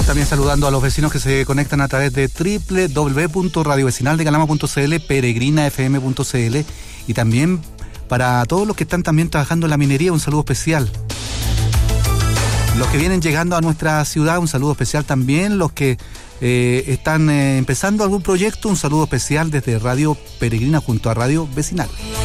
También saludando a los vecinos que se conectan a través de www.radiovecinaldegalama.cl, peregrinafm.cl, y también para todos los que están también trabajando en la minería, un saludo especial. Los que vienen llegando a nuestra ciudad, un saludo especial también. Los que están empezando algún proyecto, un saludo especial desde Radio Peregrina junto a Radio Vecinal.